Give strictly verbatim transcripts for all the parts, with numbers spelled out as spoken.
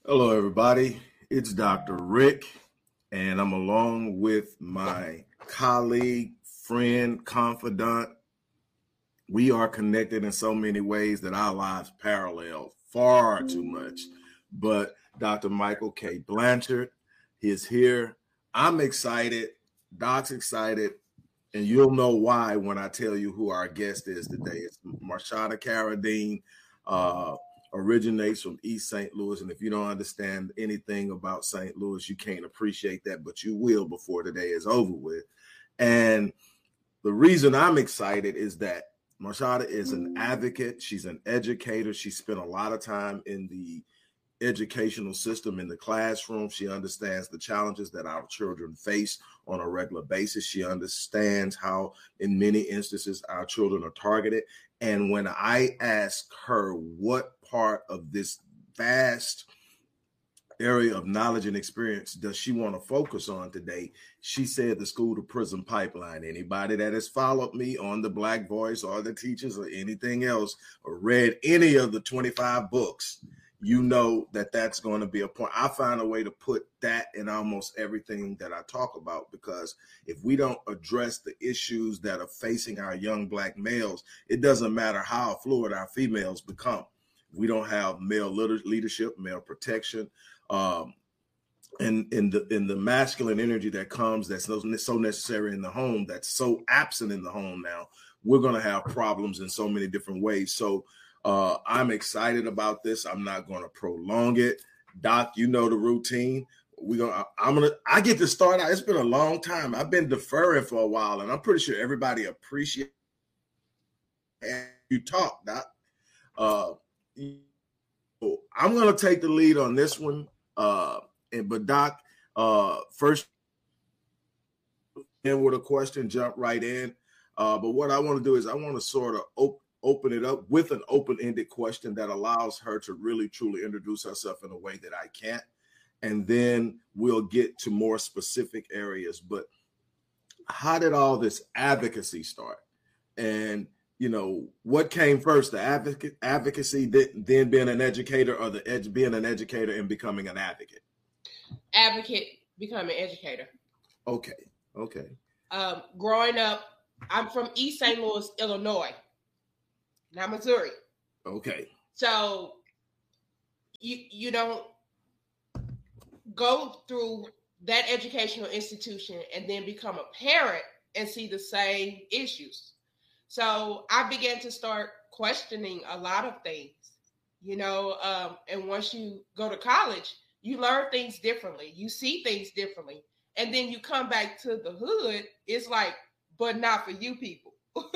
Hello, everybody. It's Doctor Rick, and I'm along with my colleague, friend, confidant. We are connected in so many ways that our lives parallel far too much. But Doctor Michael K. Blanchard is here. I'm excited. Doc's excited. And you'll know why when I tell you who our guest is today. It's Marshada Carradine. Uh, originates from East Saint Louis. And if you don't understand anything about Saint Louis, you can't appreciate that, but you will before the day is over with. And the reason I'm excited is that Marshada is an advocate. She's an educator. She spent a lot of time in the educational system in the classroom. She understands the challenges that our children face on a regular basis. She understands how, in many instances, our children are targeted. And when I ask her what part of this vast area of knowledge and experience does she want to focus on today, she said the school to prison pipeline. Anybody that has followed me on the Black Voice or the teachers or anything else or read any of the twenty-five books, you know that that's going to be a point. I find a way to put that in almost everything that I talk about, because if we don't address the issues that are facing our young Black males, it doesn't matter how fluid our females become. We don't have male leadership, male protection, um, and in the in the masculine energy that comes, that's so, so necessary in the home, that's so absent in the home now. We're going to have problems in so many different ways. So Uh, I'm excited about this. I'm not going to prolong it. Doc, you know the routine. We gonna. I'm gonna. I get to start out. It's been a long time. I've been deferring for a while, and I'm pretty sure everybody appreciates you talk, Doc. Uh, I'm gonna take the lead on this one. Uh, and but Doc, uh, first in with a question, jump right in. Uh, but what I want to do is I want to sort of open. open it up with an open-ended question that allows her to really truly introduce herself in a way that I can't. And then we'll get to more specific areas. But how did all this advocacy start? And, you know, what came first, the advocate, advocacy, then being an educator, or the ed- being an educator and becoming an advocate? Advocate, becoming an educator. Okay, okay. Um, growing up, I'm from East Saint Louis, Illinois. Not Missouri. Okay. So you you don't go through that educational institution and then become a parent and see the same issues. So I began to start questioning a lot of things, you know, um, and once you go to college, you learn things differently. You see things differently. And then you come back to the hood, it's like, but not for you people.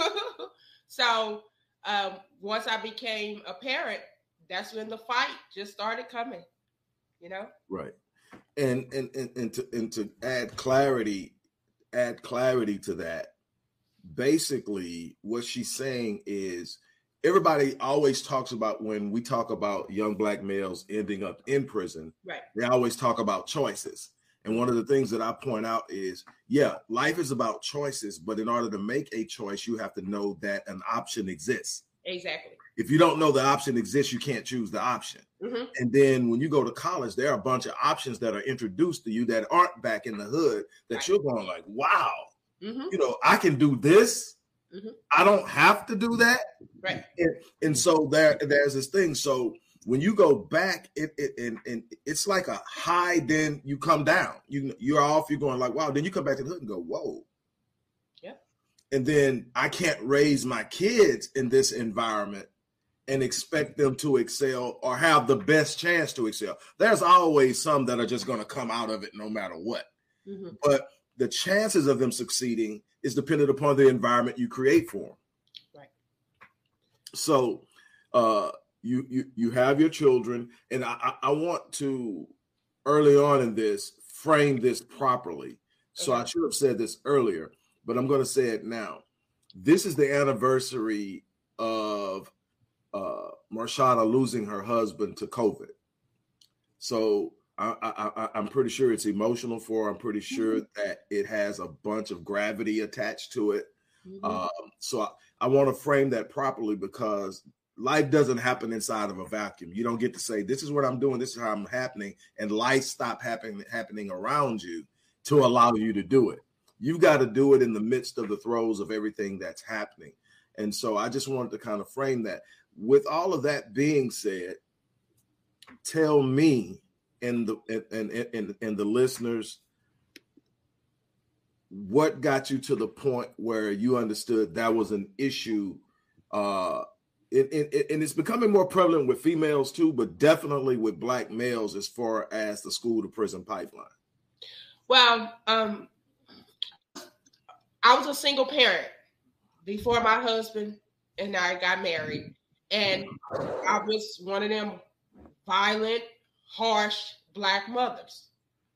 So Um, once I became a parent, that's when the fight just started coming, you know? Right. And and and, and to and to add clarity, add clarity to that, basically what she's saying is everybody always talks about, when we talk about young Black males ending up in prison, right, they always talk about choices. And one of the things that I point out is, yeah, life is about choices, but in order to make a choice, you have to know that an option exists. Exactly. If you don't know the option exists, you can't choose the option. Mm-hmm. And then when you go to college, there are a bunch of options that are introduced to you that aren't back in the hood, that right. You're going like, wow, mm-hmm. you know, I can do this. Mm-hmm. I don't have to do that. Right. And, and so there, there's this thing. So when you go back, it, it and, and it's like a high, then you come down. You, you're off, you're going like, wow. Then you come back to the hood and go, whoa. Yeah. And then I can't raise my kids in this environment and expect them to excel or have the best chance to excel. There's always some that are just going to come out of it no matter what. Mm-hmm. But the chances of them succeeding is dependent upon the environment you create for them. Right. So uh, you, you you have your children, and I, I want to, early on in this, frame this properly. So okay. I should have said this earlier, but I'm going to say it now. This is the anniversary of Uh, Marshada losing her husband to COVID. So I, I, I'm pretty sure it's emotional for her. I'm pretty sure mm-hmm. that it has a bunch of gravity attached to it. Mm-hmm. Um, so I, I want to frame that properly, because life doesn't happen inside of a vacuum. You don't get to say, this is what I'm doing, this is how I'm happening, and life stop happening happening around you to allow you to do it. You've got to do it in the midst of the throes of everything that's happening. And so I just wanted to kind of frame that. With all of that being said, tell me and the and and, and, and the listeners, what got you to the point where you understood that was an issue? Uh, it, it, and it's becoming more prevalent with females too, but definitely with Black males as far as the school to prison pipeline. Well, um, I was a single parent before my husband and I got married. And I was one of them violent, harsh Black mothers.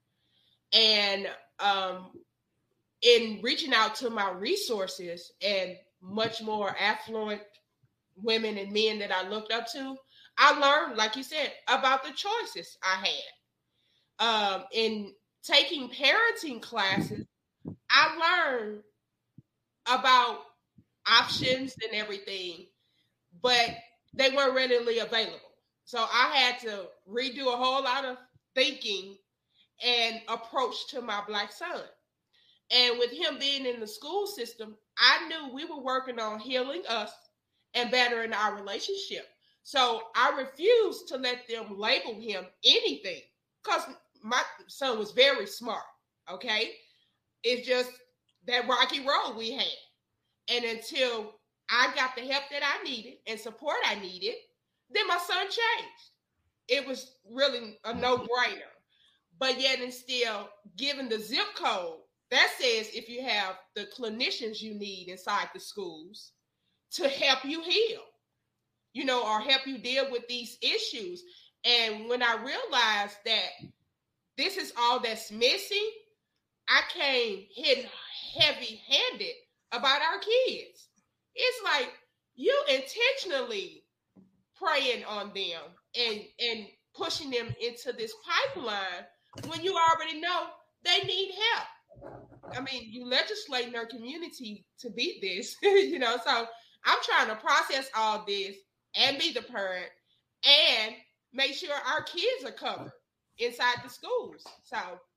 And um, in reaching out to my resources and much more affluent women and men that I looked up to, I learned, like you said, about the choices I had. Um, in taking parenting classes, I learned about options and everything, but they weren't readily available. So I had to redo a whole lot of thinking and approach to my Black son. And with him being in the school system, I knew we were working on healing us and bettering our relationship. So I refused to let them label him anything, because my son was very smart, okay? It's just that rocky road we had. And until I got the help that I needed and support I needed, then my son changed. It was really a no-brainer. But yet and still, given the zip code, that says if you have the clinicians you need inside the schools to help you heal, you know, or help you deal with these issues. And when I realized that this is all that's missing, I came hitting heavy-handed about our kids. It's like you intentionally preying on them and, and pushing them into this pipeline when you already know they need help. I mean, you legislate in our community to beat this, you know, so I'm trying to process all this and be the parent and make sure our kids are covered inside the schools. So,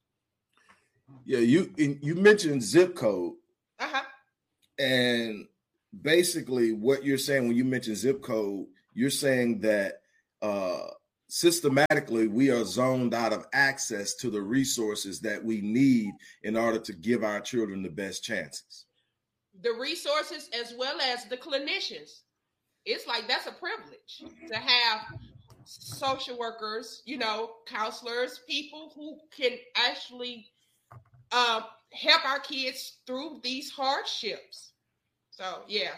yeah, you you mentioned zip code, uh-huh. And basically what you're saying when you mention zip code, you're saying that uh, systematically we are zoned out of access to the resources that we need in order to give our children the best chances. The resources as well as the clinicians. It's like that's a privilege to have social workers, you know, counselors, people who can actually uh, help our kids through these hardships. So, yeah,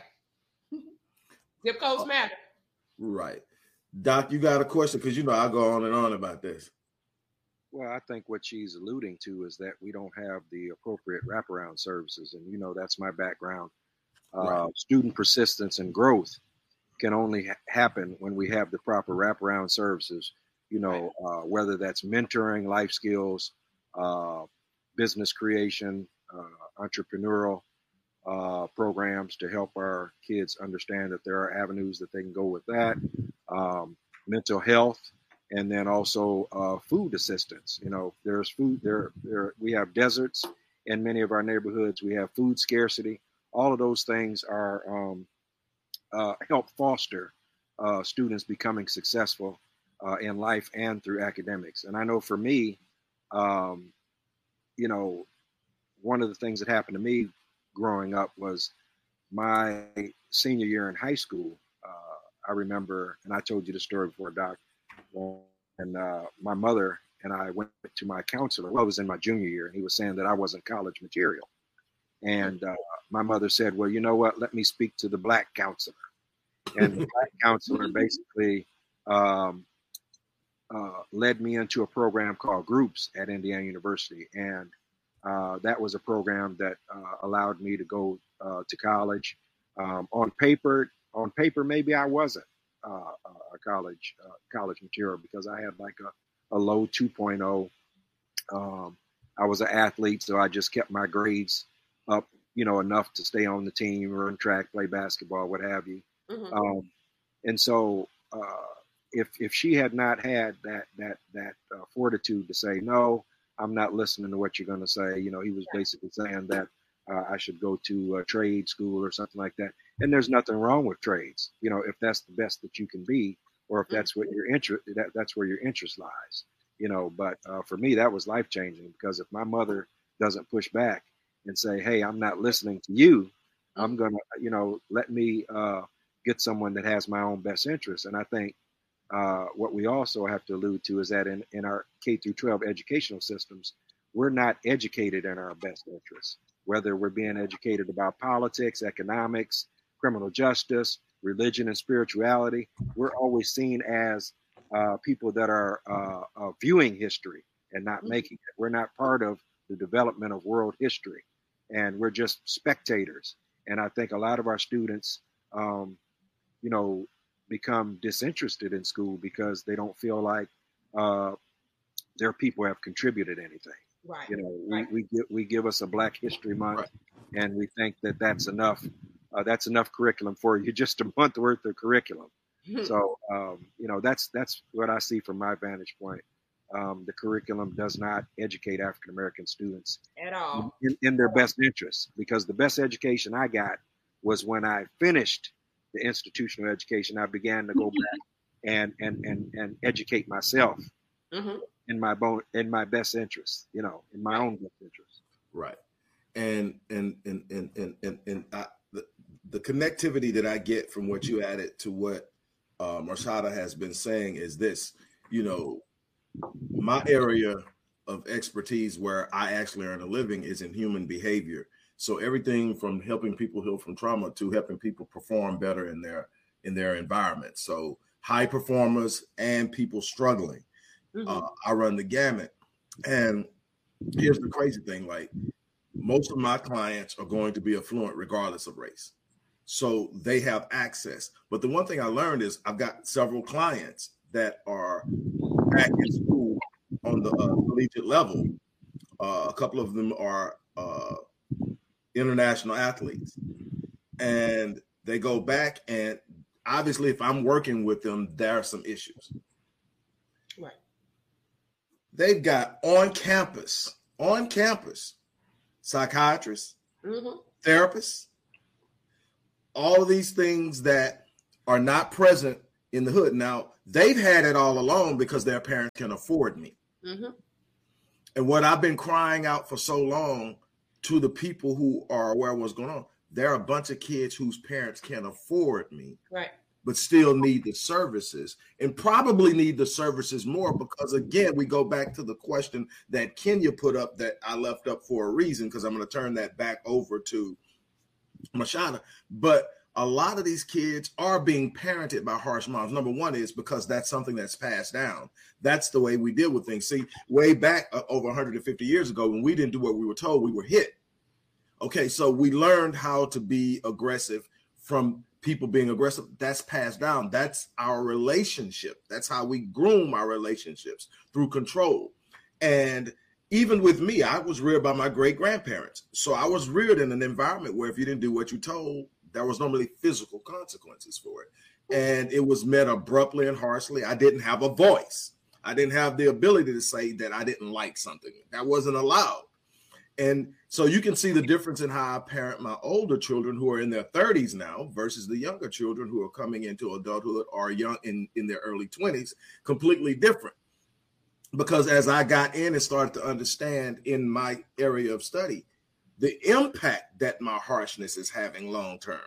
zip codes matter. Right. Doc, you got a question? Because, you know, I go on and on about this. Well, I think what she's alluding to is that we don't have the appropriate wraparound services. And, you know, that's my background. Right. Uh, student persistence and growth can only ha- happen when we have the proper wraparound services, you know, right. uh, whether that's mentoring, life skills, uh, business creation, uh, entrepreneurial uh, programs to help our kids understand that there are avenues that they can go with that, um, mental health, and then also uh, food assistance. You know, there's food there. There we have deserts in many of our neighborhoods. We have food scarcity. All of those things are um, uh, help foster uh, students becoming successful uh, in life and through academics. And I know for me, um, you know, one of the things that happened to me growing up was my senior year in high school. Uh, I remember, and I told you the story before, Doc, and uh, my mother and I went to my counselor. Well, I was in my junior year, and he was saying that I wasn't college material. And uh, my mother said, well, you know what, let me speak to the Black counselor. And the Black counselor basically um, uh, led me into a program called Groups at Indiana University. And uh, that was a program that uh, allowed me to go uh, to college. Um, on paper, on paper, maybe I wasn't uh, a college uh, college material because I had like a, a low two point oh. Um, I was an athlete, so I just kept my grades up, you know, enough to stay on the team, run track, play basketball, what have you. Mm-hmm. Um, And so uh, if if she had not had that that that uh, fortitude to say, no, I'm not listening to what you're going to say. You know, he was basically saying that uh, I should go to a trade school or something like that. And there's nothing wrong with trades, you know, if that's the best that you can be, or if that's what your interest, that, that's where your interest lies, you know. But uh, for me, that was life changing, because if my mother doesn't push back and say, hey, I'm not listening to you, I'm going to, you know, let me uh, get someone that has my own best interest. And I think uh, what we also have to allude to is that in, in our K through twelve educational systems, we're not educated in our best interests, whether we're being educated about politics, economics, criminal justice, religion, and spirituality. We're always seen as uh, people that are uh, uh, viewing history and not making it. We're not part of the development of world history, and we're just spectators. And I think a lot of our students, um, you know, become disinterested in school because they don't feel like uh, their people have contributed anything. Right. You know, we, right. we, give, we give us a Black History Month, Right. and we think that that's enough. Uh, that's enough curriculum for you, just a month worth of curriculum. So, um, you know, that's that's what I see from my vantage point. Um, the curriculum does not educate African American students at all in, in their best interests, because the best education I got was when I finished the institutional education. I began to go back and and and and educate myself mm-hmm. in my bone in my best interest, you know, in my own best interest. Right. And and and and and and, and I, the the connectivity that I get from what you added to what uh, Marshada has been saying is this. You know, my area of expertise, where I actually earn a living, is in human behavior. So everything from helping people heal from trauma to helping people perform better in their in their environment. So high performers and people struggling. Mm-hmm. Uh, I run the gamut. And here's the crazy thing, like most of my clients are going to be affluent regardless of race. So they have access. But the one thing I learned is I've got several clients that are back in school on the uh, collegiate level. Uh, a couple of them are uh, international athletes. And they go back, and obviously if I'm working with them, there are some issues. Right. They've got on campus, on campus, psychiatrists, mm-hmm. therapists, all of these things that are not present in the hood. Now, they've had it all along because their parents can afford me. Mm-hmm. And what I've been crying out for so long to the people who are aware of what's going on, there are a bunch of kids whose parents can't afford me, right, but still need the services, and probably need the services more because, again, we go back to the question that Kenya put up that I left up for a reason, because I'm going to turn that back over to Marshada. But a lot of these kids are being parented by harsh moms. Number one is because that's something that's passed down. That's the way we deal with things. See, way back uh, over one hundred fifty years ago, when we didn't do what we were told, we were hit. Okay, so we learned how to be aggressive from people being aggressive. That's passed down. That's our relationship. That's how we groom our relationships, through control. And even with me, I was reared by my great grandparents. So I was reared in an environment where if you didn't do what you told, there was normally physical consequences for it. And it was met abruptly and harshly. I didn't have a voice. I didn't have the ability to say that I didn't like something. That wasn't allowed. And so you can see the difference in how I parent my older children who are in their thirties now versus the younger children who are coming into adulthood or young in, in their early twenties, completely different. Because as I got in and started to understand in my area of study, the impact that my harshness is having long term,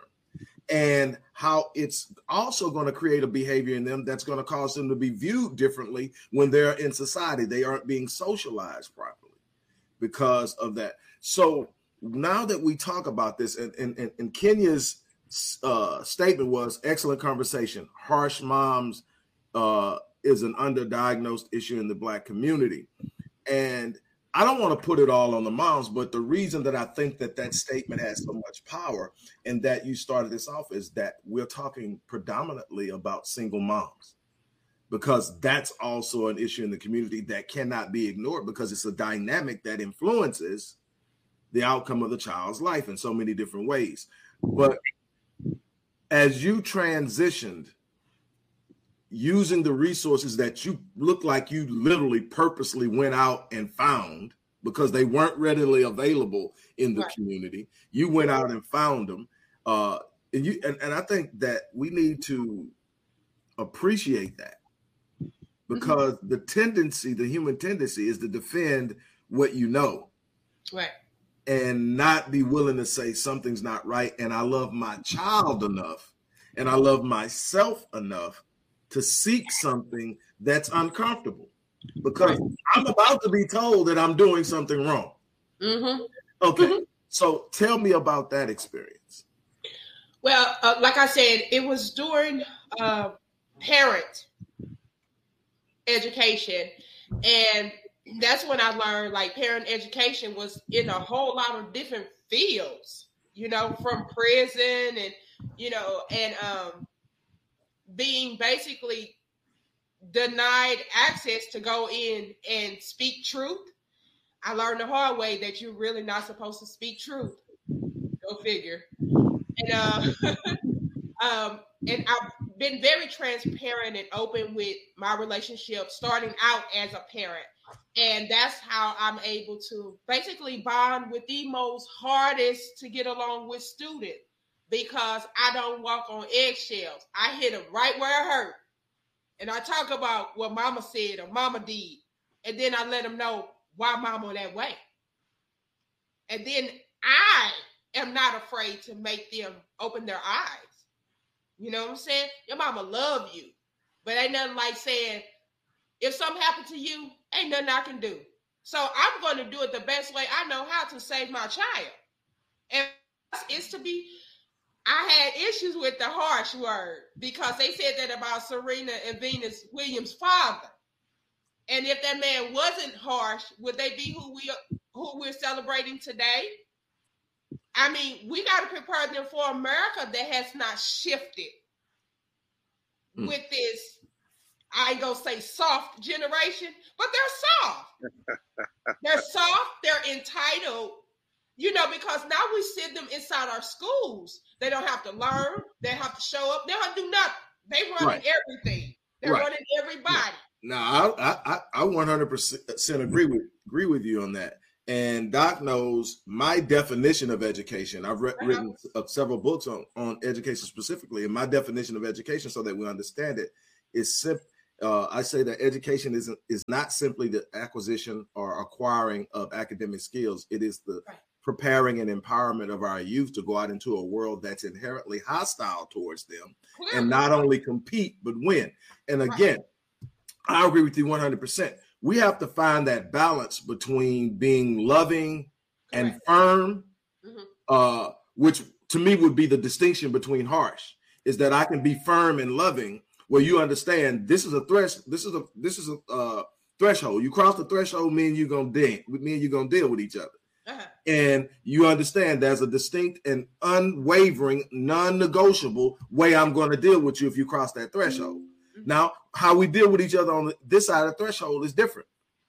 and how it's also going to create a behavior in them that's going to cause them to be viewed differently when they're in society. They aren't being socialized properly because of that. So now that we talk about this, and, and, and Kenya's uh, statement was excellent conversation. Harsh moms uh, is an underdiagnosed issue in the Black community. And I don't want to put it all on the moms, but the reason that I think that that statement has so much power and that you started this off is that we're talking predominantly about single moms, because that's also an issue in the community that cannot be ignored, because it's a dynamic that influences the outcome of the child's life in so many different ways. But as you transitioned using the resources that you look like you literally purposely went out and found because they weren't readily available in the right. community. You went out and found them. Uh, and you and, and I think that we need to appreciate that, because mm-hmm. the tendency, the human tendency is to defend what you know. Right. And not be willing to say something's not right. And I love my child enough and I love myself enough to seek something that's uncomfortable, because right. I'm about to be told that I'm doing something wrong. Mm-hmm. Okay. Mm-hmm. So tell me about that experience. Well, uh, like I said, it was during uh, parent education. And that's when I learned like parent education was in a whole lot of different fields, you know, from prison and, you know, and um, being basically denied access to go in and speak truth. I learned the hard way that you're really not supposed to speak truth. Go figure. And, uh, um, and I've been very transparent and open with my relationship starting out as a parent. And that's how I'm able to basically bond with the most hardest to get along with student, because I don't walk on eggshells. I hit them right where it hurt. And I talk about what mama said or mama did. And then I let them know why mama that way. And then I am not afraid to make them open their eyes. You know what I'm saying? Your mama love you. But ain't nothing like saying, if something happened to you, ain't nothing I can do. So I'm going to do it the best way I know how to save my child. And it's to be, I had issues with the harsh word, because they said that about Serena and Venus Williams' father. And if that man wasn't harsh, would they be who we who we're celebrating today? I mean, we got to prepare them for America that has not shifted mm. with this, I ain't gonna say soft generation, but they're soft. They're soft, they're entitled, you know, because now we send them inside our schools. They don't have to learn, they have to show up, they don't have to do nothing. They running right. everything. They're right. running everybody. Now, I, I I one hundred percent agree with agree with you on that. And Doc knows my definition of education. I've re- uh-huh. written uh, several books on, on education specifically, and my definition of education, so that we understand it, is simple. Uh, I say that education is is not simply the acquisition or acquiring of academic skills. It is the right. preparing and empowerment of our youth to go out into a world that's inherently hostile towards them, Clearly. and not only compete, but win. And again, right. I agree with you one hundred percent. We have to find that balance between being loving and right. firm, mm-hmm. uh, which to me would be the distinction between harsh, is that I can be firm and loving, where you understand this is a thresh, this is a this is a uh, threshold. You cross the threshold, me and you gonna deal, me and you gonna deal with each other, uh-huh. and you understand there's a distinct and unwavering, non-negotiable way I'm going to deal with you if you cross that threshold. Mm-hmm. Now, how we deal with each other on this side of the threshold is different,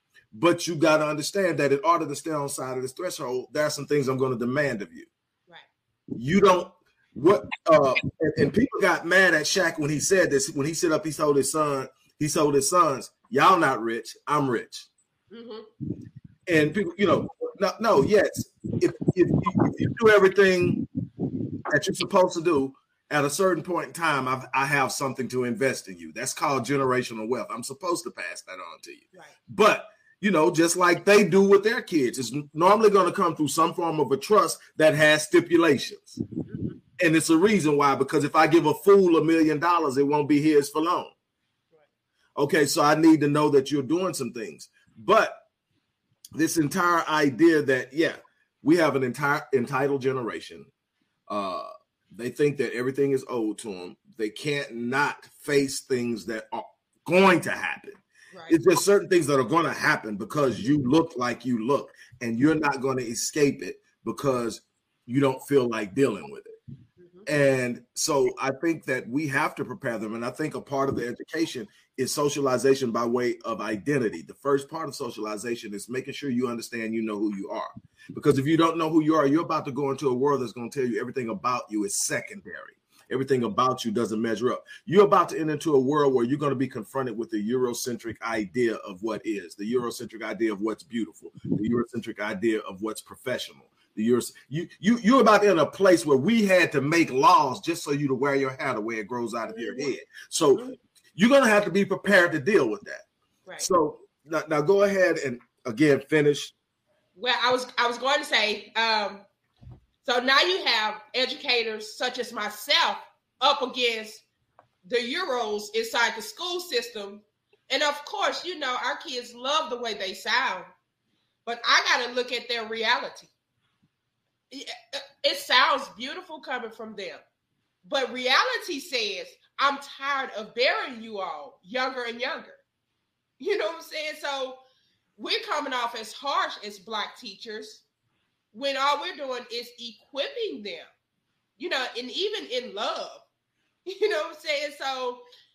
but you got to understand that in order to stay on the side of this threshold, there are some things I'm going to demand of you. Right? You don't. What uh and, and people got mad at Shaq when he said this. When he stood up, he told his son, he told his sons, "Y'all not rich, I'm rich." Mm-hmm. And people, you know, no, no, yes, if, if, if you do everything that you're supposed to do, at a certain point in time, I've, I have something to invest in you. That's called generational wealth. I'm supposed to pass that on to you. Right. But you know, just like they do with their kids, it's normally going to come through some form of a trust that has stipulations. Mm-hmm. And it's a reason why, because if I give a fool a million dollars, it won't be his for long. Right. Okay, so I need to know that you're doing some things. But this entire idea that, yeah, we have an entire entitled generation. Uh, they think that everything is owed to them. They can't not face things that are going to happen. Right. It's just certain things that are going to happen because you look like you look, and you're not going to escape it because you don't feel like dealing with it. And so I think that we have to prepare them. And I think a part of the education is socialization by way of identity. The first part of socialization is making sure you understand, you know who you are. Because if you don't know who you are, you're about to go into a world that's going to tell you everything about you is secondary. everything about you doesn't measure up. You're about to enter into a world where you're going to be confronted with the Eurocentric idea of what is, the Eurocentric idea of what's beautiful, the Eurocentric idea of what's professional. The Euro, you you you're about to enter a place where we had to make laws just so you to wear your hair the way it grows out of your head. So you're going to have to be prepared to deal with that. Right. So now, now go ahead and again finish. Well, I was I was going to say, um, so now you have educators such as myself up against the Euros inside the school system. And of course, you know, our kids love the way they sound, but I got to look at their reality. It sounds beautiful coming from them, but reality says, I'm tired of burying you all younger and younger. You know what I'm saying? So we're coming off as harsh as Black teachers when all we're doing is equipping them, you know, and even in love, you know what I'm saying? So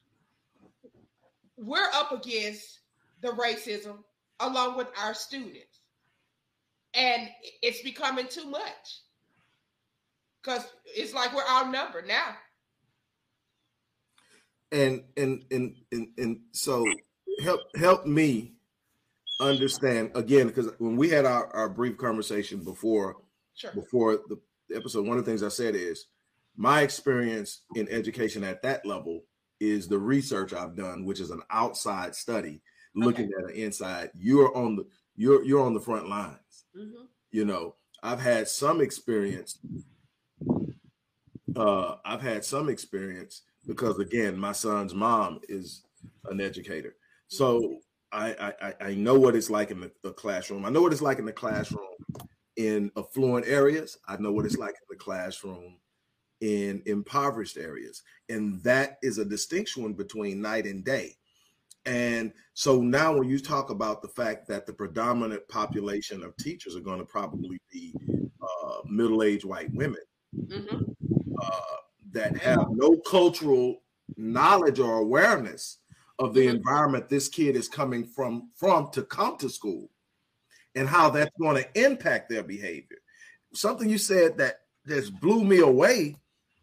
we're up against the racism along with our students. And it's becoming too much because it's like we're outnumbered now. And and and and and so help help me understand again, because when we had our, our brief conversation before sure. before the episode, one of the things I said is my experience in education at that level is the research I've done, which is an outside study looking okay. at an inside. You're on the you're you're on the front lines. Mm-hmm. You know, I've had some experience. Uh, I've had some experience because, again, my son's mom is an educator. So I, I, I know what it's like in the, the classroom. I know what it's like in the classroom in affluent areas. I know what it's like in the classroom in impoverished areas. And that is a distinction between night and day. And so now when you talk about the fact that the predominant population of teachers are going to probably be uh, middle-aged white women mm-hmm. uh, that have no cultural knowledge or awareness of the mm-hmm. environment this kid is coming from, from to come to school and how that's going to impact their behavior. Something you said that just blew me away.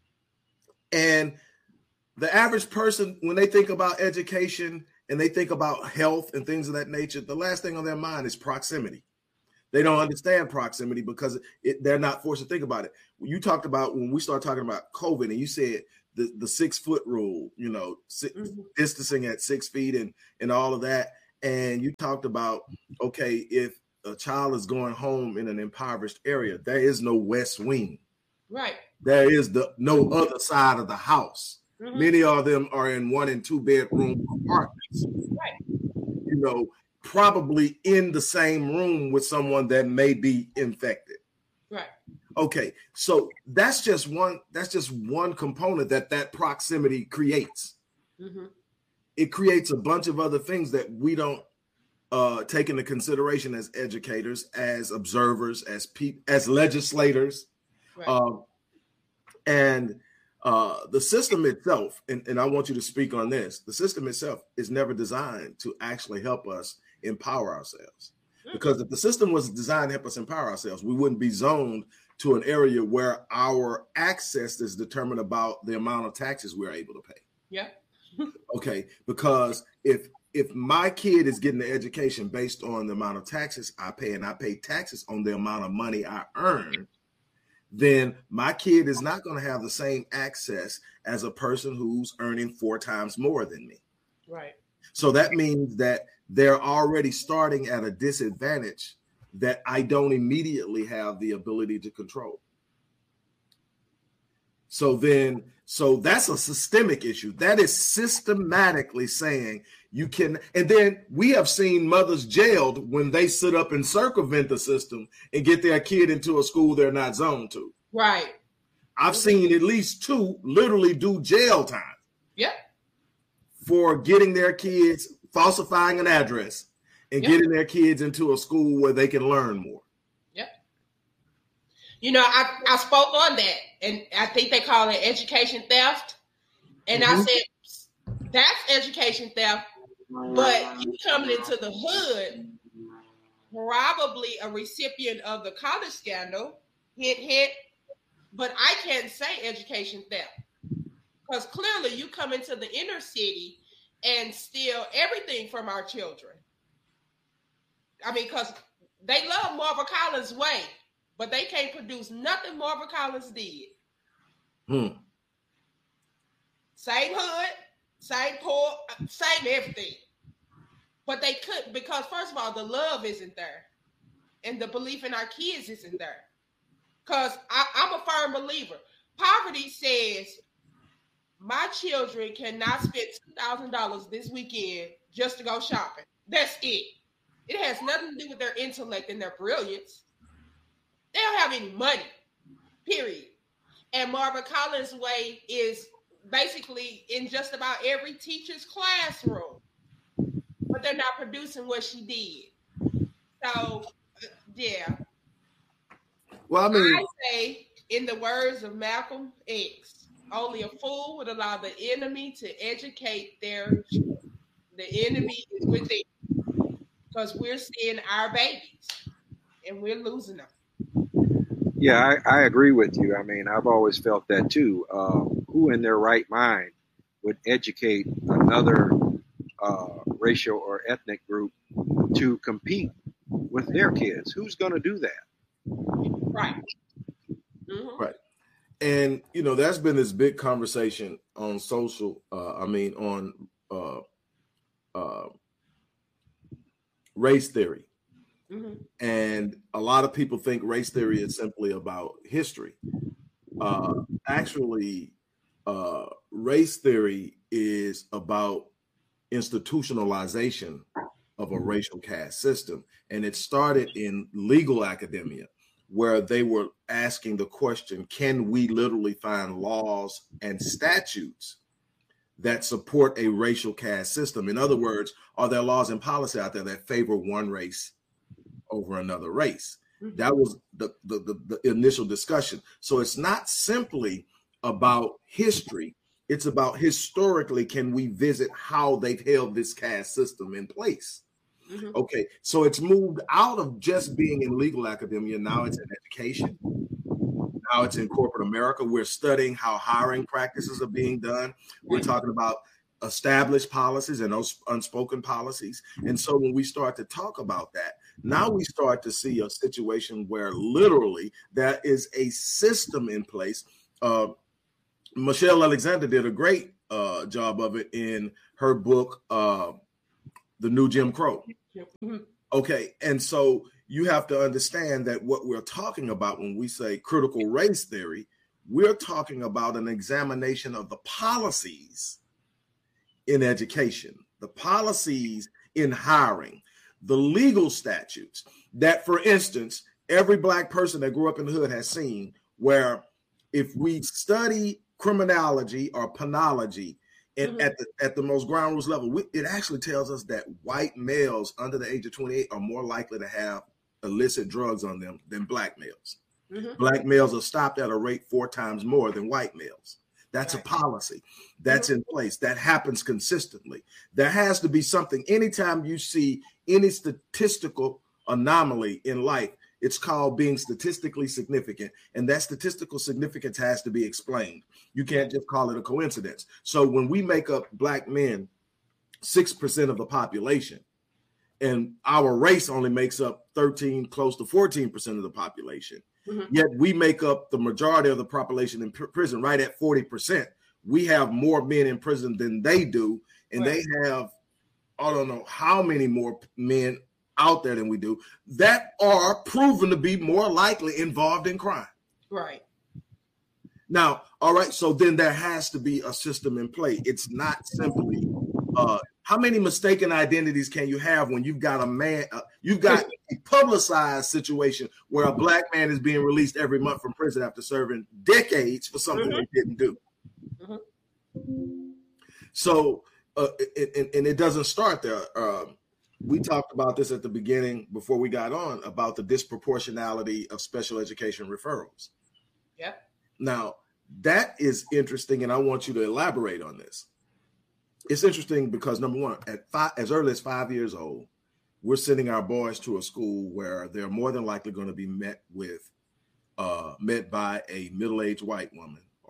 And the average person, when they think about education and they think about health and things of that nature, the last thing on their mind is proximity. They don't understand proximity because it, they're not forced to think about it. You talked about when we started talking about COVID and you said the, the six foot rule, you know, six, mm-hmm. distancing at six feet and, and all of that. And you talked about, okay, if a child is going home in an impoverished area, there is no west wing. Right. There is the no other side of the house. Mm-hmm. Many of them are in one and two bedroom apartments. Right. You know, probably in the same room with someone that may be infected. Right. Okay. So that's just one, that's just one component that that proximity creates. Mm-hmm. It creates a bunch of other things that we don't uh, take into consideration as educators, as observers, as pe- as legislators. Right. Um, and uh, the system itself, and, and I want you to speak on this, the system itself is never designed to actually help us empower ourselves. Mm-hmm. Because if the system was designed to help us empower ourselves, we wouldn't be zoned to an area where our access is determined about the amount of taxes we're able to pay. Yeah. Okay, because if if my kid is getting an education based on the amount of taxes I pay, and I pay taxes on the amount of money I earn, then my kid is not going to have the same access as a person who's earning four times more than me. Right. So that means that they're already starting at a disadvantage that I don't immediately have the ability to control. So then, so that's a systemic issue. That is systematically saying you can, and then we have seen mothers jailed when they sit up and circumvent the system and get their kid into a school they're not zoned to. Right. I've seen at least two literally do jail time. Yep. For getting their kids, falsifying an address and yep. getting their kids into a school where they can learn more. Yep. You know, I, I spoke on that, and I think they call it education theft. And mm-hmm. I said, that's education theft, but you coming into the hood, probably a recipient of the college scandal, hit, hit, but I can't say education theft Because clearly you come into the inner city and steal everything from our children. I mean, because they love Marva Collins' way, but they can't produce nothing Marva Collins did. Hmm. Same hood, same poor, same everything. But they couldn't, because first of all, the love isn't there. And the belief in our kids isn't there. Because I'm a firm believer. Poverty says, my children cannot spend two thousand dollars this weekend just to go shopping. That's it. It has nothing to do with their intellect and their brilliance. They don't have any money, period. And Marva Collins' way is basically in just about every teacher's classroom. But they're not producing what she did. So, yeah. Well, I mean, I say, in the words of Malcolm X, only a fool would allow the enemy to educate their children. The enemy is within, because we're seeing our babies and we're losing them. Yeah, I, I agree with you. I mean, I've always felt that too. Um, who in their right mind would educate another uh, racial or ethnic group to compete with their kids? Who's going to do that? Right. Mm-hmm. Right. And, you know, that's been this big conversation on social, uh, I mean, on uh, uh, race theory. Mm-hmm. And a lot of people think race theory is simply about history. Uh, actually, uh, race theory is about institutionalization of a racial caste system. And it started in legal academia, where they were asking the question, can we literally find laws and statutes that support a racial caste system? In other words, are there laws and policy out there that favor one race over another race? Mm-hmm. That was the, the, the, the initial discussion. So it's not simply about history. It's about historically, can we visit how they've held this caste system in place? Mm-hmm. Okay, so it's moved out of just being in legal academia. Now it's in education. Now it's in corporate America. We're studying how hiring practices are being done. We're talking about established policies and those unspoken policies. And so when we start to talk about that, now we start to see a situation where literally there is a system in place. Uh, Michelle Alexander did a great uh, job of it in her book, uh, The New Jim Crow. Okay, and so you have to understand that what we're talking about when we say critical race theory, we're talking about an examination of the policies in education, the policies in hiring, the legal statutes that, for instance, every Black person that grew up in the hood has seen, where if we study criminology or penology, And mm-hmm. at the at the most ground rules level, we, it actually tells us that white males under the age of twenty-eight are more likely to have illicit drugs on them than Black males. Mm-hmm. Black males are stopped at a rate four times more than white males. That's right. A policy that's mm-hmm. in place that happens consistently. There has to be something. Anytime you see any statistical anomaly in life, it's called being statistically significant, and that statistical significance has to be explained. You can't just call it a coincidence. So when we make up Black men six percent of the population, and our race only makes up thirteen, close to fourteen percent of the population, mm-hmm. yet we make up the majority of the population in pr- prison, right at forty percent. We have more men in prison than they do, and right. they have, I don't know how many more men out there than we do that are proven to be more likely involved in crime. Right. Now, all right, so then there has to be a system in play. It's not simply uh, how many mistaken identities can you have when you've got a man, uh, you've got a publicized situation where a Black man is being released every month from prison after serving decades for something mm-hmm. they didn't do. Mm-hmm. So, uh, it, it, and it doesn't start there. Um, We talked about this at the beginning before we got on about the disproportionality of special education referrals. Yeah. Now, that is interesting, and I want you to elaborate on this. It's interesting because, number one, at five, as early as five years old, we're sending our boys to a school where they're more than likely going to be met with, uh, met by a middle-aged white woman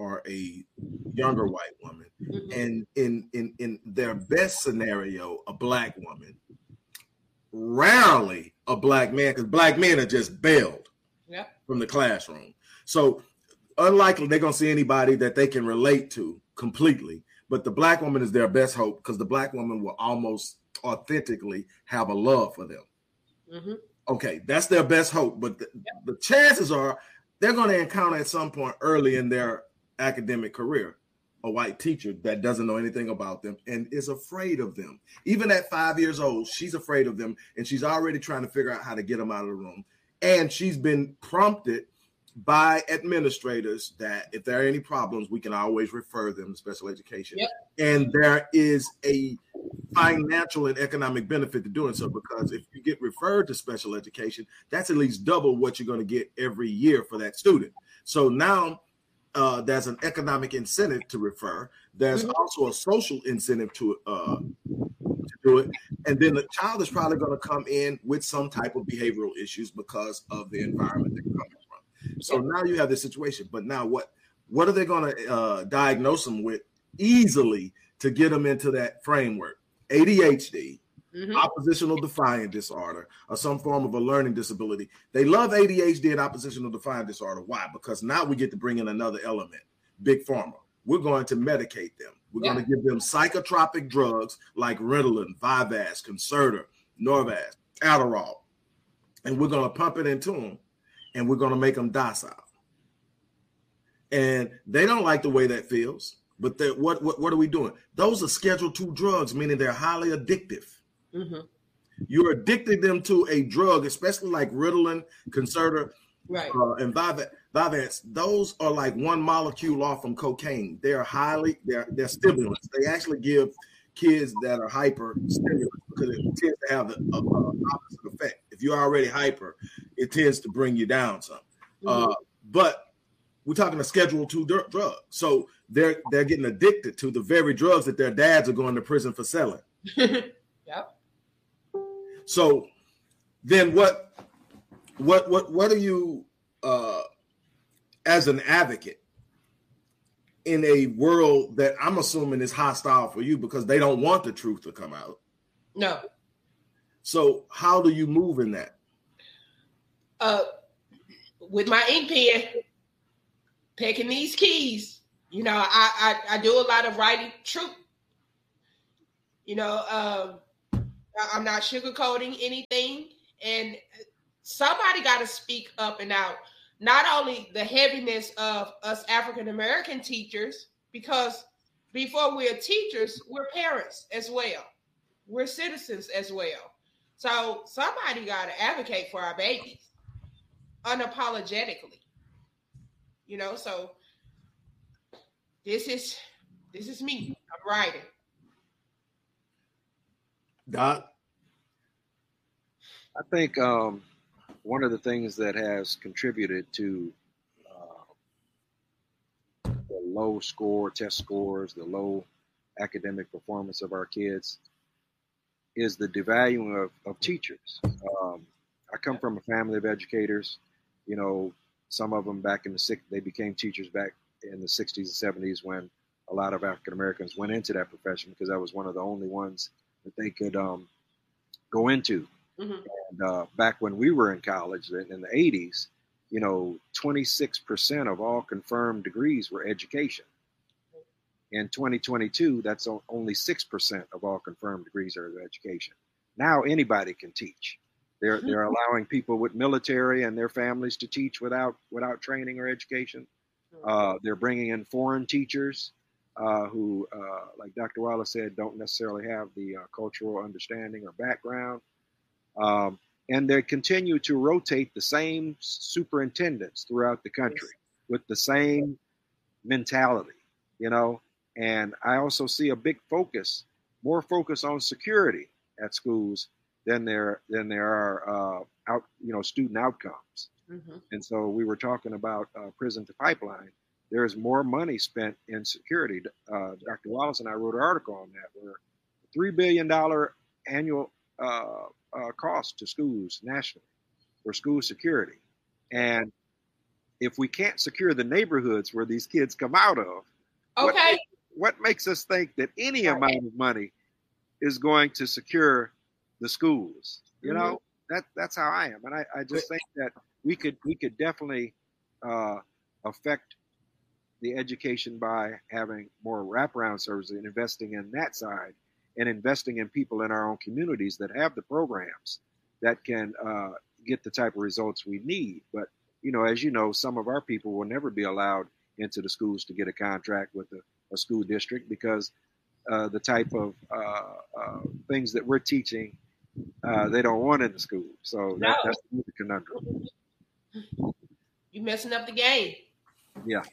are a younger white woman, Mhm. and in in in their best scenario, a black woman. Rarely a black man, because black men are just bailed Yep. from the classroom. So unlikely they're gonna see anybody that they can relate to completely. But the black woman is their best hope because the black woman will almost authentically have a love for them. Mhm. Okay, that's their best hope. But the, Yep. the chances are they're going to encounter at some point early in their academic career a white teacher that doesn't know anything about them and is afraid of them. Even at five years old, she's afraid of them, and she's already trying to figure out how to get them out of the room. And she's been prompted by administrators that if there are any problems, we can always refer them to special education. Yep. And there is a financial and economic benefit to doing so, because if you get referred to special education, that's at least double what you're going to get every year for that student. So now uh, there's an economic incentive to refer. There's Mhm. also a social incentive to uh, to do it. And then the child is probably going to come in with some type of behavioral issues because of the environment they're coming from. So now you have this situation. But now what, what are they going to uh, diagnose them with easily to get them into that framework? A D H D, Mhm. oppositional defiant disorder, or some form of a learning disability. They love A D H D and oppositional defiant disorder. Why? Because now we get to bring in another element, big pharma. We're going to medicate them. We're Yeah. going to give them psychotropic drugs like Ritalin, Vyvanse, Concerta, Norvasc, Adderall, and we're going to pump it into them, and we're going to make them docile. And they don't like the way that feels. But what, what what are we doing? Those are Schedule two drugs, meaning they're highly addictive. Mhm. You're addicting them to a drug, especially like Ritalin, Concerta, Right. uh, and Vyvanse. Those are like one molecule off from cocaine. They're highly, they're, they're stimulants. They actually give kids that are hyper stimulants because it tends to have the uh, uh, opposite effect. If you're already hyper, it tends to bring you down some. Mhm. Uh, but we're talking a Schedule two drug. So they're they're getting addicted to the very drugs that their dads are going to prison for selling. Yep. So then what what what what are you uh, as an advocate in a world that I'm assuming is hostile for you because they don't want the truth to come out? No. So how do you move in that? Uh, with my ink pen, picking these keys. You know, I, I, I do a lot of writing truth. You know, um, I'm not sugarcoating anything. And somebody got to speak up and out. Not only the heaviness of us African-American teachers, because before we're teachers, we're parents as well. We're citizens as well. So somebody got to advocate for our babies unapologetically. You know, so this is this is me. I'm writing. Doc? I think um, one of the things that has contributed to uh, the low score, test scores, the low academic performance of our kids is the devaluing of, of teachers. Um, I come from a family of educators. You know, some of them back in the six, they became teachers back in the sixties and seventies when a lot of African Americans went into that profession because that was one of the only ones that they could um, go into. Mm-hmm. And uh, back when we were in college in the eighties, you know, twenty-six percent of all confirmed degrees were education. In twenty twenty-two, that's only six percent of all confirmed degrees are education. Now anybody can teach. They're they're allowing people with military and their families to teach without without training or education. Uh, they're bringing in foreign teachers uh, who, uh, like Doctor Wallace said, don't necessarily have the uh, cultural understanding or background. Um, and they continue to rotate the same superintendents throughout the country with the same mentality, you know. And I also see a big focus, more focus on security at schools than there than there are uh, out, you know, student outcomes. Mm-hmm. And so we were talking about uh, prison to pipeline. There is more money spent in security. Uh, Doctor Wallace and I wrote an article on that, where three billion dollars annual uh, uh, cost to schools nationally for school security. And if we can't secure the neighborhoods where these kids come out of, okay, what, what makes us think that any amount of money is going to secure the schools? You know, mm-hmm. that that's how I am, and I, I just think that we could we could definitely uh, affect the education by having more wraparound services and investing in that side, and investing in people in our own communities that have the programs that can uh, get the type of results we need. But, you know, as you know, some of our people will never be allowed into the schools to get a contract with a, a school district because uh, the type of uh, uh, things that we're teaching, uh, they don't want in the school. So that, no. that's the conundrum. You're messing up the game. Yeah.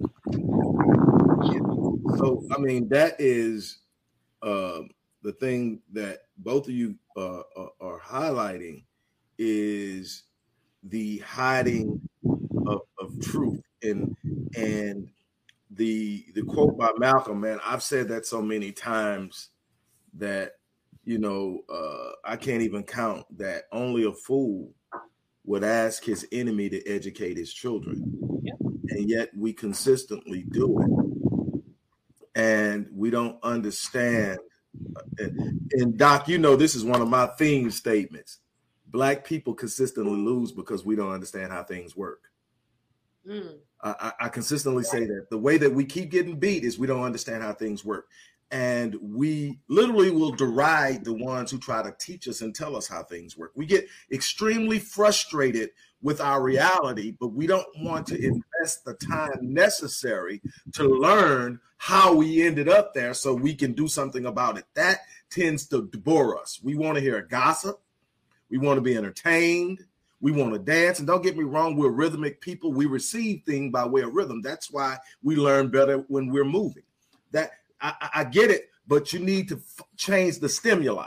So, I mean, that is uh, the thing that both of you uh, are, are highlighting is the hiding of, of truth. And and the the quote by Malcolm, man, I've said that so many times that, you know, uh, I can't even count that only a fool would ask his enemy to educate his children. Yep. And yet we consistently do it. And we don't understand. And, and Doc, you know, this is one of my theme statements. Black people consistently lose because we don't understand how things work. Mm. I, I consistently say that. The way that we keep getting beat is we don't understand how things work. And we literally will deride the ones who try to teach us and tell us how things work. We get extremely frustrated with our reality, but we don't want to invest the time necessary to learn how we ended up there so we can do something about it. That tends to bore us. We want to hear gossip. We want to be entertained. We want to dance. And don't get me wrong, we're rhythmic people. We receive things by way of rhythm. That's why we learn better when we're moving. That I, I get it, but you need to f- change the stimuli.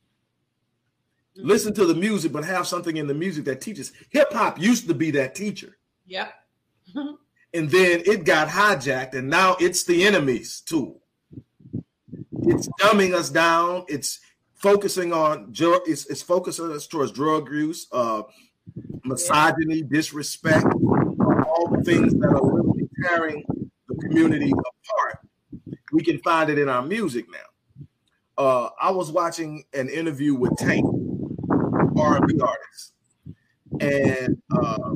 Mm-hmm. Listen to the music, but have something in the music that teaches. Hip hop used to be that teacher. Yep. And then it got hijacked, and now it's the enemy's tool. It's dumbing us down. It's focusing on it's, it's focusing us towards drug use, uh, misogyny, disrespect, all the things that are really tearing the community apart. We can find it in our music now. Uh, I was watching an interview with Tank, R and B artist, and uh,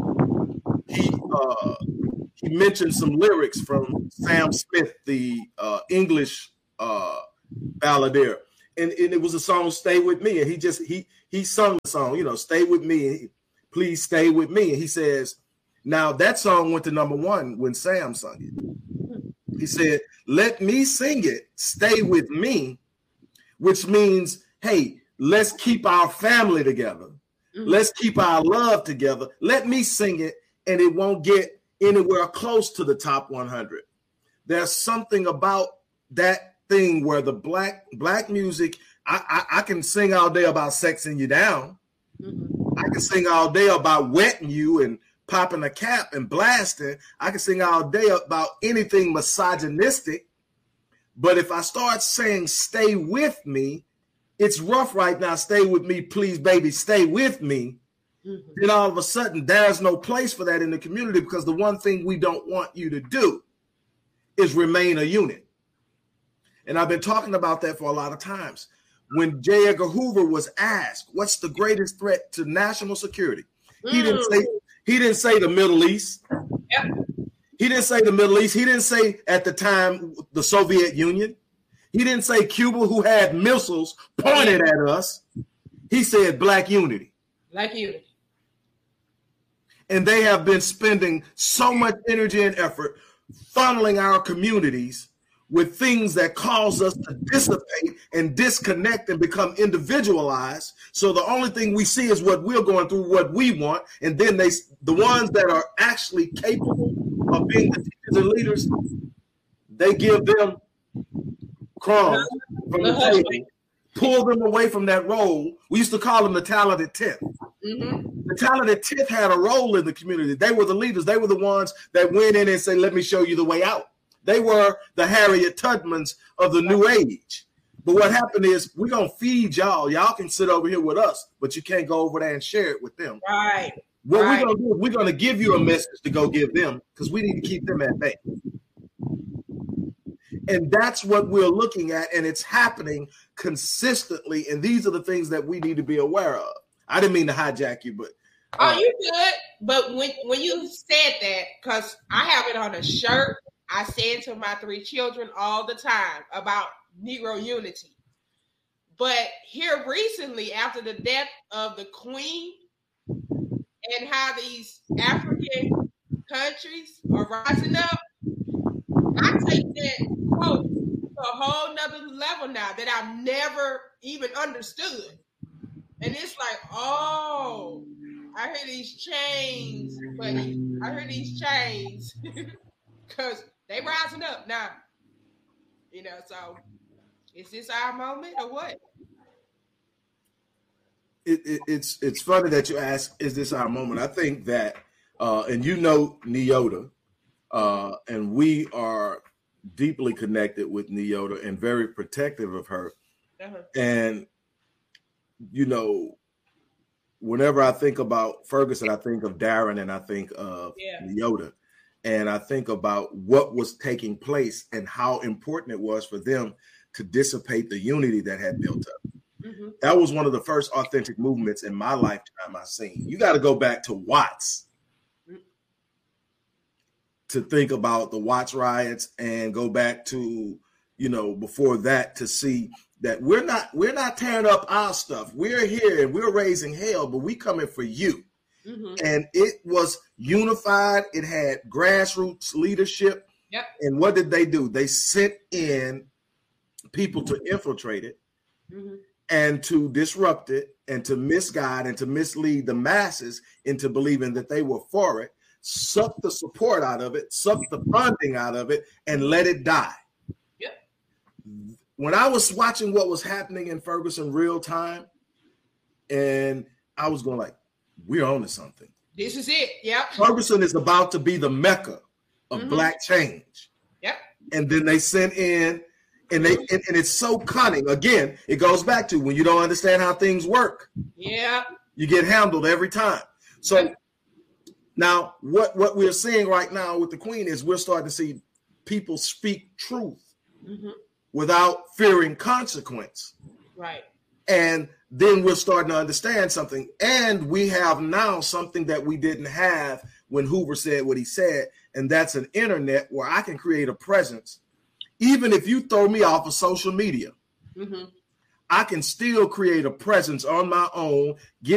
he uh, he mentioned some lyrics from Sam Smith, the uh, English uh, balladeer, and, and it was a song "Stay With Me," and he just he he sung the song, you know, "Stay with me, please stay with me," and he says, now that song went to number one when Sam sung it. He said, let me sing it, stay with me, which means, hey, let's keep our family together. Mm-hmm. Let's keep our love together. Let me sing it, and it won't get anywhere close to the top one hundred. There's something about that thing where the black black music, I, I, I can sing all day about sexing you down. Mm-hmm. I can sing all day about wetting you and popping a cap and blasting. I can sing all day about anything misogynistic. But if I start saying, stay with me, it's rough right now. Stay with me, please, baby, stay with me. Mm-hmm. Then all of a sudden, there's no place for that in the community, because the one thing we don't want you to do is remain a unit. And I've been talking about that for a lot of times. When J. Edgar Hoover was asked, what's the greatest threat to national security? Mm. He didn't say He didn't say the Middle East. Yep. He didn't say the Middle East. He didn't say at the time the Soviet Union. He didn't say Cuba, who had missiles pointed at us. He said black unity. Black unity. And they have been spending so much energy and effort funneling our communities with things that cause us to dissipate and disconnect and become individualized. So the only thing we see is what we're going through, what we want. And then they, the ones that are actually capable of being the teachers and leaders, they give them crumbs from the table, pull them away from that role. We used to call them the talented tenth. Mm-hmm. The talented tenth had a role in the community. They were the leaders. They were the ones that went in and said, let me show you the way out. They were the Harriet Tubmans of the new age. But what happened is, we're going to feed y'all. Y'all can sit over here with us, but you can't go over there and share it with them. Right. What Right. we're going to do is we're going to give you a message to go give them because we need to keep them at bay. And that's what we're looking at, and it's happening consistently. And these are the things that we need to be aware of. I didn't mean to hijack you, but oh, you good. But when when you said that, because I have it on a shirt, I say it to my three children all the time about Negro unity. But here recently, after the death of the Queen, and how these African countries are rising up, I take that quote to a whole nother level now that I've never even understood. And it's like, oh, I hear these chains, buddy. I hear these chains. Because they rising up now. You know, so is this our moment or what? It, it, it's it's funny that you ask, is this our moment? I think that, uh, and you know Neota, uh, and we are deeply connected with Neota and very protective of her. Uh-huh. And, you know, whenever I think about Ferguson, I think of Darren and I think of yeah. Neota. And I think about what was taking place and how important it was for them to dissipate the unity that had built up. Mm-hmm. That was one of the first authentic movements in my lifetime I've seen. You got to go back to Watts mm-hmm. to think about the Watts riots, and go back to, you know, before that to see that we're not we're not tearing up our stuff. We're here and we're raising hell, but we coming for you. Mm-hmm. And it was unified. It had grassroots leadership. Yep. And what did they do? They sent in people to infiltrate it. Mm-hmm. And to disrupt it, and to misguide and to mislead the masses into believing that they were for it, suck the support out of it, suck the funding out of it, and let it die. Yep. When I was watching what was happening in Ferguson real time, and I was going like, we're on to something. This is it. Yep. Ferguson is about to be the Mecca of mm-hmm. Black change. Yep. And then they sent in, and they and, and it's so cunning. Again, it goes back to when you don't understand how things work. Yeah. You get handled every time. So now what, what we're seeing right now with the Queen is we're starting to see people speak truth mm-hmm. without fearing consequence. Right. And then we're starting to understand something. And we have now something that we didn't have when Hoover said what he said. And that's an internet where I can create a presence. Even if you throw me off of social media, mm-hmm. I can still create a presence on my own, get